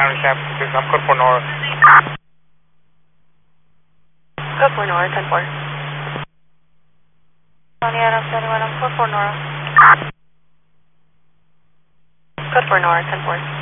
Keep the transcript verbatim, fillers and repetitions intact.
County San Francisco. I'm code four Nora. Code four Nora, ten four. Tony Adams, anyone, I'm code four Nora. Code four Nora, ten four.